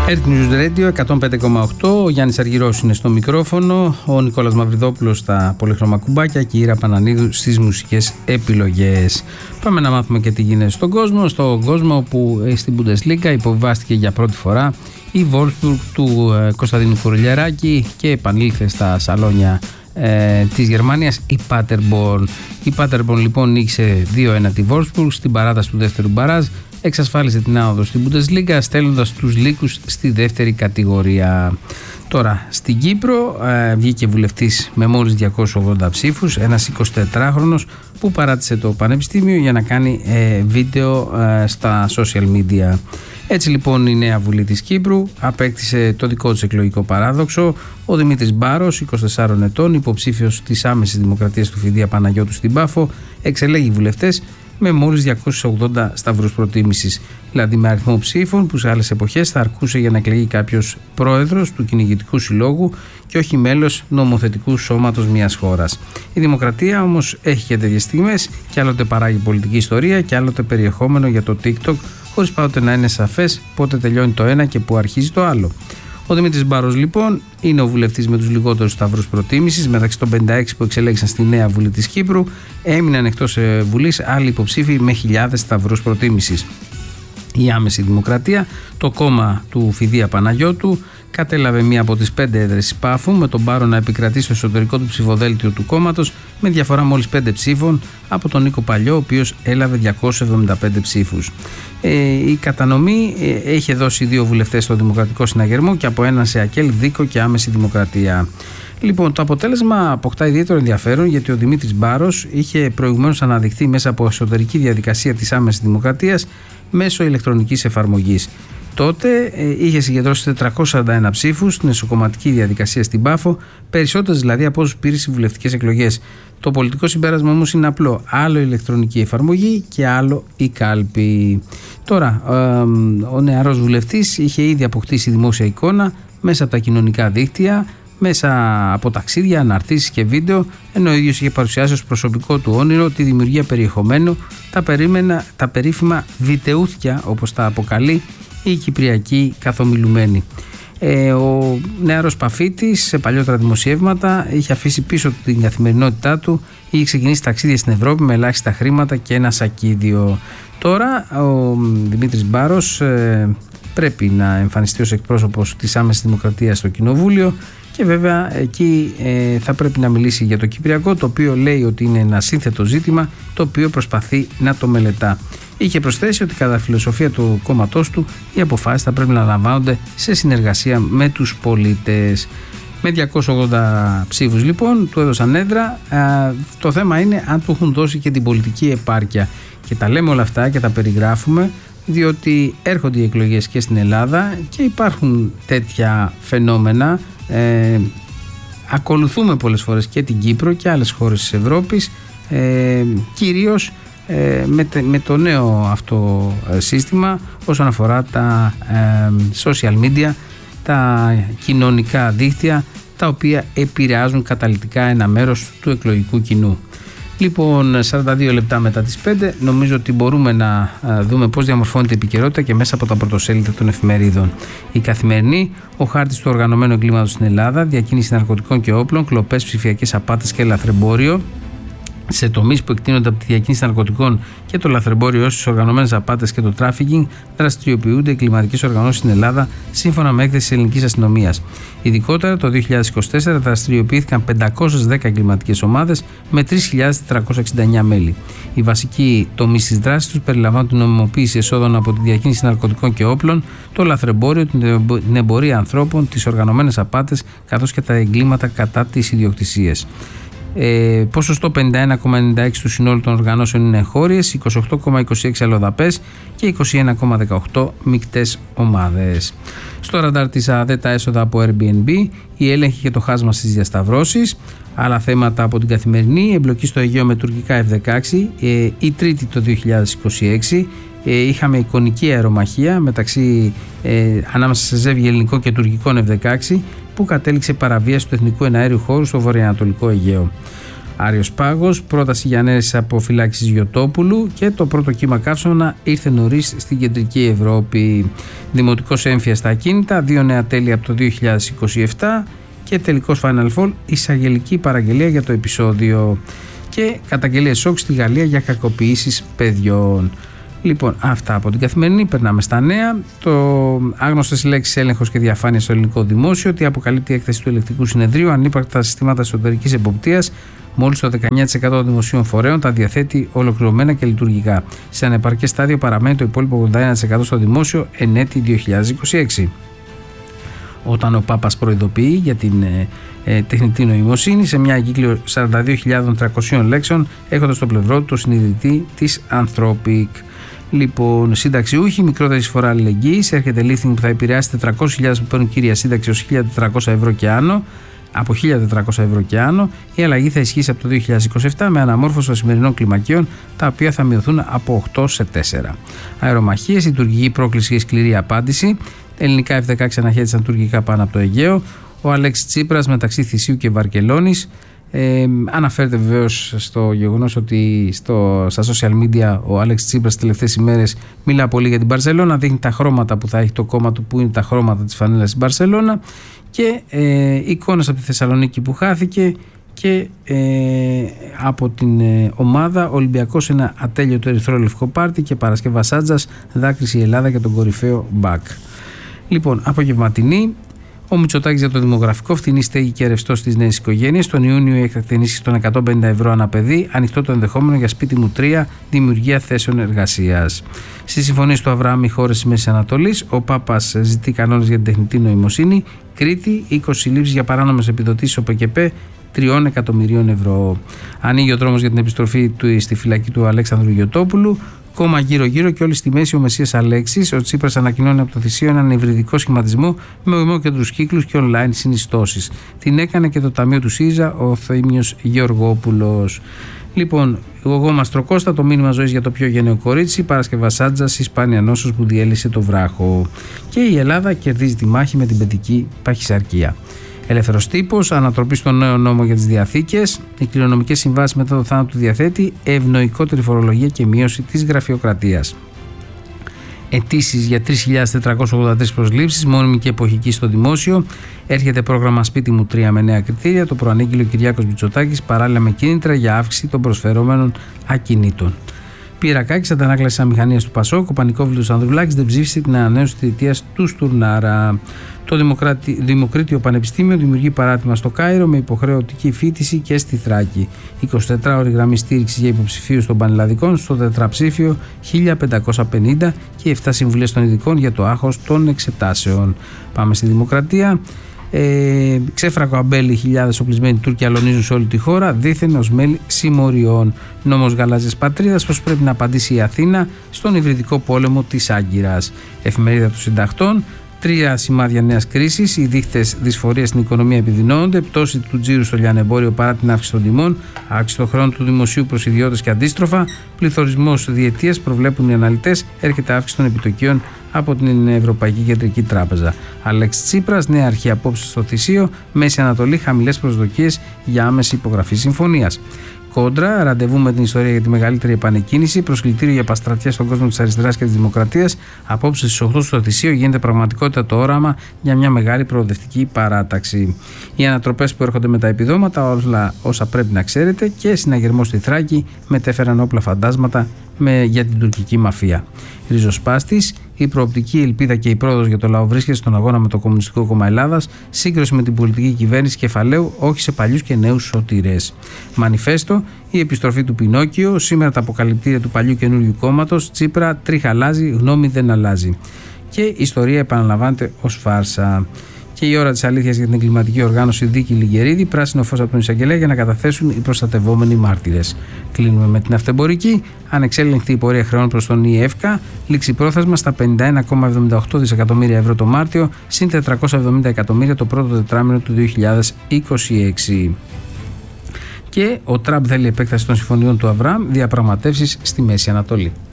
Earth News Radio 105,8. Ο Γιάννης Αργυρός είναι στο μικρόφωνο, ο Νικόλας Μαυριδόπουλος στα πολύχρωμα κουμπάκια και η Ήρα Πανανίδου στις μουσικές επιλογές. Πάμε να μάθουμε και τι γίνεται στον κόσμο. Στον κόσμο που στην Bundesliga υποβιβάστηκε για πρώτη φορά η Wolfsburg του Κωνσταντίνου Κουρελιαράκη και επανήλθε στα σαλόνια της Γερμανίας η Paderborn. Η Paderborn λοιπόν νίκησε 2-1 τη Wolfsburg στην παράταση του δεύτερου μπαράζ, εξασφάλισε την άνοδο στην Bundesliga στέλνοντας τους Λύκους στη δεύτερη κατηγορία. Τώρα στην Κύπρο βγήκε βουλευτής με μόλις 280 ψήφους, ένας 24χρονος που παράτησε το πανεπιστήμιο για να κάνει βίντεο στα social media. Έτσι λοιπόν η νέα Βουλή της Κύπρου απέκτησε το δικό της εκλογικό παράδοξο. Ο Δημήτρης Μπάρος, 24 ετών, υποψήφιος της άμεσης δημοκρατίας του Φιδία Παναγιώτου στην Πάφο, εξελέγει βουλευτές με μόλις 280 σταυρούς προτίμησης, δηλαδή με αριθμό ψήφων που σε άλλες εποχές θα αρκούσε για να εκλεγεί κάποιος πρόεδρος του κυνηγητικού συλλόγου και όχι μέλος νομοθετικού σώματος μιας χώρας. Η δημοκρατία όμως έχει και τέτοιες στιγμές και άλλοτε παράγει πολιτική ιστορία και άλλοτε περιεχόμενο για το TikTok, χωρίς πάντοτε να είναι σαφές πότε τελειώνει το ένα και πού αρχίζει το άλλο. Ο Δημήτρης Μπάρος λοιπόν είναι ο βουλευτής με τους λιγότερους σταυρούς προτίμησης. Μεταξύ των 56 που εξελέγησαν στη νέα Βουλή της Κύπρου έμειναν εκτός Βουλής άλλοι υποψήφοι με χιλιάδες σταυρούς προτίμησης. Η Άμεση Δημοκρατία, το κόμμα του Φιδία Παναγιώτου, κατέλαβε μία από τις 5 έδρες της Πάφου, με τον Μπάρο να επικρατεί στο εσωτερικό του ψηφοδέλτιο του κόμματος με διαφορά μόλις 5 ψήφων από τον Νίκο Παλιό, ο οποίος έλαβε 275 ψήφους. Η κατανομή είχε δώσει 2 βουλευτές στο Δημοκρατικό Συναγερμό και από έναν σε ΑΚΕΛ, Δίκο και Άμεση Δημοκρατία. Λοιπόν, το αποτέλεσμα αποκτά ιδιαίτερο ενδιαφέρον γιατί ο Δημήτρης Μπάρος είχε προηγουμένως αναδειχθεί μέσα από εσωτερική διαδικασία της Άμεσης Δημοκρατίας μέσω ηλεκτρονικής εφαρμογής. Τότε είχε συγκεντρώσει 441 ψήφους στην εσωκομματική διαδικασία στην Πάφο, περισσότερες δηλαδή από όσους πήρε στις βουλευτικές εκλογές. Το πολιτικό συμπέρασμα όμως είναι απλό: άλλο η ηλεκτρονική εφαρμογή και άλλο η κάλπη. Τώρα, ο νεαρός βουλευτής είχε ήδη αποκτήσει δημόσια εικόνα μέσα από τα κοινωνικά δίκτυα, μέσα από ταξίδια, αναρτήσεις και βίντεο, ενώ ο ίδιος είχε παρουσιάσει ως προσωπικό του όνειρο τη δημιουργία περιεχομένου, τα περίφημα βιτεούθια όπως τα αποκαλεί η κυπριακή καθομιλουμένη. Ο νεαρός Παφίτης σε παλιότερα δημοσιεύματα είχε αφήσει πίσω την καθημερινότητά του, είχε ξεκινήσει ταξίδια στην Ευρώπη με ελάχιστα χρήματα και ένα σακίδιο. Τώρα ο Δημήτρης Μπάρος πρέπει να εμφανιστεί ως εκπρόσωπος της Άμεσης Δημοκρατίας στο Κοινοβούλιο και βέβαια εκεί θα πρέπει να μιλήσει για το Κυπριακό, το οποίο λέει ότι είναι ένα σύνθετο ζήτημα το οποίο προσπαθεί να το μελετά. Είχε προσθέσει ότι κατά φιλοσοφία του κόμματός του οι αποφάσεις θα πρέπει να λαμβάνονται σε συνεργασία με τους πολίτες. Με 280 ψήφους λοιπόν του έδωσαν έδρα. Το θέμα είναι αν του έχουν δώσει και την πολιτική επάρκεια. Και τα λέμε όλα αυτά και τα περιγράφουμε διότι έρχονται οι εκλογές και στην Ελλάδα και υπάρχουν τέτοια φαινόμενα. Ακολουθούμε πολλές φορές και την Κύπρο και άλλες χώρες της Ευρώπης, κυρίως με το νέο αυτό σύστημα όσον αφορά τα social media, τα κοινωνικά δίκτυα, τα οποία επηρεάζουν καταλυτικά ένα μέρος του εκλογικού κοινού. Λοιπόν, 42 λεπτά μετά τις 5 νομίζω ότι μπορούμε να δούμε πώς διαμορφώνεται η επικαιρότητα και μέσα από τα πρωτοσέλιδα των εφημερίδων. Η Καθημερινή, ο χάρτης του οργανωμένου εγκλήματος στην Ελλάδα, διακίνηση ναρκωτικών και όπλων, κλοπές, ψηφιακές απάτες και λαθρεμπόριο. Σε τομείς που εκτείνονται από τη διακίνηση ναρκωτικών και το λαθρεμπόριο έως τις οργανωμένες απάτες και το τράφικινγκ, δραστηριοποιούνται οι εγκληματικές οργανώσεις στην Ελλάδα, σύμφωνα με έκθεση της ελληνικής αστυνομίας. Ειδικότερα, το 2024 δραστηριοποιήθηκαν 510 εγκληματικές ομάδες με 3.469 μέλη. Οι βασικοί τομείς της δράσης τους περιλαμβάνουν την νομιμοποίηση εσόδων από τη διακίνηση ναρκωτικών και όπλων, το λαθρεμπόριο, την εμπορία ανθρώπων, τις οργανωμένες απάτες καθώς και τα εγκλήματα κατά της ιδιοκτησίας. Ποσοστό 51,96 του συνόλου των οργανώσεων είναι εγχώριες, 28,26 αλλοδαπές και 21,18 μικτές ομάδες. Στο ραντάρ της ΑΔΕ τα έσοδα από Airbnb, η έλεγχη και το χάσμα στις διασταυρώσεις. Άλλα θέματα από την Καθημερινή: εμπλοκή στο Αιγαίο με τουρκικά F-16, η τρίτη το 2026. Είχαμε εικονική αερομαχία ανάμεσα σε ζεύγη ελληνικών και τουρκικών F-16 που κατέληξε παραβίαση του εθνικού εναέριου χώρου στο βορειοανατολικό Αιγαίο. Άριος Πάγος, πρόταση για ανέρεση αποφυλάκησης Γιωτόπουλου και το πρώτο κύμα καύσωνα ήρθε νωρίς στην κεντρική Ευρώπη. Δημοτικός έμφυα στα ακίνητα, 2 νέα τέλη από το 2027 και τελικός Final Fall, εισαγγελική παραγγελία για το επεισόδιο και καταγγελίες σοκ στη Γαλλία για κακοποιήσεις παιδιών. Λοιπόν, αυτά από την Καθημερινή. Περνάμε στα νέα. Το άγνωστες λέξεις έλεγχος και διαφάνεια στο ελληνικό δημόσιο, ότι αποκαλύπτει η έκθεση του Ελεκτικού Συνεδρίου, ανύπαρκτα συστήματα εσωτερικής εποπτείας. Μόλις το 19% των δημοσίων φορέων τα διαθέτει ολοκληρωμένα και λειτουργικά. Σε ανεπαρκές στάδιο παραμένει το υπόλοιπο 81% στο δημόσιο εν έτη 2026. Όταν ο Πάπας προειδοποιεί για την τεχνητή νοημοσύνη σε μια εγκύκλιο 42.300 λέξεων, έχοντας στο πλευρό του το συνειδητή της Anthropic. Λοιπόν, συνταξιούχοι, μικρότερη εισφορά αλληλεγγύης, έρχεται lifting που θα επηρεάσει 400.000 που παίρνουν κύρια σύνταξη ως 1.400 ευρώ και άνω. Από 1.400 ευρώ και άνω, η αλλαγή θα ισχύσει από το 2027 με αναμόρφωση των σημερινών κλιμακίων, τα οποία θα μειωθούν από 8 σε 4. Αερομαχίες, λειτουργική πρόκληση και σκληρή απάντηση. Ελληνικά F-16 αναχέτησαν τουρκικά πάνω από το Αιγαίο. Ο Αλέξης Τσίπρας μεταξύ Θησίου και Βαρκελόνης. Αναφέρεται βεβαίως στο γεγονός ότι στα social media ο Αλέξης Τσίπρας τις τελευταίες ημέρες μιλά πολύ για την Μπαρσελόνα, δείχνει τα χρώματα που θα έχει το κόμμα του, που είναι τα χρώματα της φανέλας της Μπαρσελόνα, και εικόνες από τη Θεσσαλονίκη που χάθηκε και από την ομάδα Ολυμπιακός ένα ατέλειωτο ερυθρό λευκό πάρτι και Παρασκευά Σάντζας δάκρυσε η Ελλάδα για τον κορυφαίο μπακ. Λοιπόν, απογευματινή. Ο Μητσοτάκης για το δημογραφικό, φτηνή στέγη και ρευστό στις νέες οικογένειες. Τον Ιούνιο η έκτακτη ενίσχυση των 150 ευρώ ανά παιδί. Ανοιχτό το ενδεχόμενο για σπίτι μου 3, δημιουργία θέσεων εργασίας. Στις συμφωνίες του Αβραάμ, οι χώρες της Μέσης Ανατολής. Ο Πάπας ζητεί κανόνες για την τεχνητή νοημοσύνη. Κρήτη, 20 συλλήψεις για παράνομες επιδοτήσεις ΟΠΕΚΕΠΕ 3 εκατομμυρίων ευρώ. Ανοίγει ο δρόμος για την επιστροφή του στη φυλακή του Αλέξανδρου Γιωτόπουλου. Κόμμα γύρω-γύρω και όλοι στη μέση ο Μεσσίας Αλέξης. Ο Τσίπρας ανακοινώνει από το Θησίο έναν υβριδικό σχηματισμό με ομόκεντρους κύκλους και online συνιστώσεις. Την έκανε και το Ταμείο του ΣΥΡΙΖΑ ο Θήμιος Γεωργόπουλος. Λοιπόν, εγώ Μαστροκώστα, το μήνυμα ζωής για το πιο γενναίο κορίτσι. Παρασκευά Σάντζας, η σπάνια νόσος που διέλυσε το βράχο. Και η Ελλάδα κερδίζει τη μάχη με την παιδική παχυσαρκία. Ελεύθερος τύπος, ανατροπή στο νέο νόμο για τις διαθήκες, οι κληρονομικές συμβάσεις μετά το θάνατο του διαθέτη, ευνοϊκότερη φορολογία και μείωση της γραφειοκρατίας. Αιτήσεις για 3.483 προσλήψεις, μόνιμη και εποχική στο δημόσιο. Έρχεται πρόγραμμα Σπίτι μου 3 με νέα κριτήρια. Το προανήγγειλε ο Κυριάκος Μητσοτάκης παράλληλα με κίνητρα για αύξηση των προσφερόμενων ακινήτων. Πυρακάκης, αντανάκλαση αμηχανίας του Πασόκ. Ο Πανικόβλητος Ανδρουλάκης δεν ψήφισε την ανανέωση της θητείας του Στουρνάρα. Το Δημοκρίτιο Πανεπιστήμιο δημιουργεί παράρτημα στο Κάιρο με υποχρεωτική φοιτηση και στη Θράκη. 24ωρη γραμμή στήριξη για υποψηφίους των πανελλαδικών στο τετραψήφιο 1550 και 7 συμβουλές των ειδικών για το άγχος των εξετάσεων. Πάμε στη Δημοκρατία. Ξέφρακο αμπέλι, χιλιάδες οπλισμένοι Τούρκοι αλωνίζουν σε όλη τη χώρα, δήθεν ως μέλη συμμοριών. Νόμος γαλάζιας πατρίδας, πώς πρέπει να απαντήσει η Αθήνα στον υβριδικό πόλεμο της Άγκυρας. Εφημερίδα των Συντακτών. 3 σημάδια νέας κρίσης. Οι δείχτες δυσφορίας στην οικονομία επιδεινώνονται. Πτώση του τζίρου στο λιανεμπόριο παρά την αύξηση των τιμών. Αύξηση των χρόνων του δημοσίου προς ιδιώτες και αντίστροφα. Πληθωρισμός διετίας, προβλέπουν οι αναλυτές. Έρχεται αύξηση των επιτοκίων από την Ευρωπαϊκή Κεντρική Τράπεζα. Αλέξης Τσίπρας, νέα αρχή απόψε στο Θησίο. Μέση Ανατολή, χαμηλές προσδοκίες για άμεση υπογραφή συμφωνίας. Κόντρα, ραντεβού με την ιστορία για τη μεγαλύτερη επανεκκίνηση, προσκλητήριο για παστρατιά στον κόσμο της αριστεράς και της δημοκρατίας. Απόψε στις 8 στο Θησίο γίνεται πραγματικότητα το όραμα για μια μεγάλη προοδευτική παράταξη. Οι ανατροπές που έρχονται με τα επιδόματα, όλα όσα πρέπει να ξέρετε, και συναγερμό στη Θράκη μετέφεραν όπλα φαντάσματα για την τουρκική μαφία. Ριζοσπάστης, η προοπτική ελπίδα και η πρόοδος για το λαό βρίσκεται στον αγώνα με το Κομμουνιστικό Κόμμα Ελλάδας, σύγκρουση με την πολιτική κυβέρνηση κεφαλαίου, όχι σε παλιούς και νέους σωτηρές. Μανιφέστο, η επιστροφή του Πινόκιο, σήμερα τα αποκαλυπτήρια του παλιού καινούριου κόμματος, Τσίπρα, τρίχα αλλάζει, γνώμη δεν αλλάζει. Και η ιστορία επαναλαμβάνεται ως φάρσα. Και η ώρα της αλήθειας για την εγκληματική οργάνωση Δίκη Λιγερίδη, πράσινο φως από τον εισαγγελέα για να καταθέσουν οι προστατευόμενοι μάρτυρες. Κλείνουμε με την αυτεμπορική. Ανεξέλεγκτη η πορεία χρεών προς τον ΙΕΦΚΑ, λήξη πρόθεσμα στα 51,78 δισεκατομμύρια ευρώ το Μάρτιο, συν 470 εκατομμύρια το πρώτο τετράμινο του 2026. Και ο Τραμπ θέλει επέκταση των συμφωνιών του Αβραάμ, διαπραγματεύσεις στη Μέση Ανατολή.